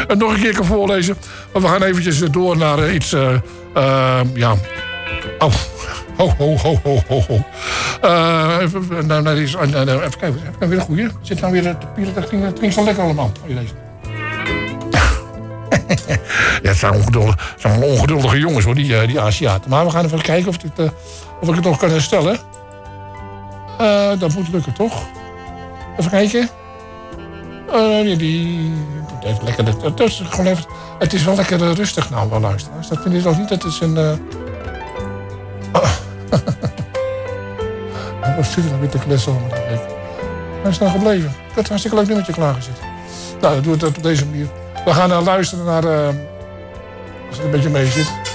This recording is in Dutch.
het nog een keer kan voorlezen. Maar we gaan eventjes door naar iets... ja... Oh... Ho. Even kijken, heb ik nou weer een goeie? Zit nou weer de papier, dat ging zo lekker allemaal. Deze. Ja, het zijn ongeduldige jongens hoor, die Aziaten. Maar we gaan even kijken of ik het nog kan herstellen. Dat moet lukken, toch? Even kijken. Het is wel lekker rustig nou, wel luisteraars. Dat vind ik nog niet, dat is een... Wat zit er nou weer te kletsen allemaal? Hij is nou gebleven. Ik had een hartstikke leuk nummertje klaargezet. Nou, dan doe ik dat op deze manier. We gaan luisteren naar... als het een beetje mee zit...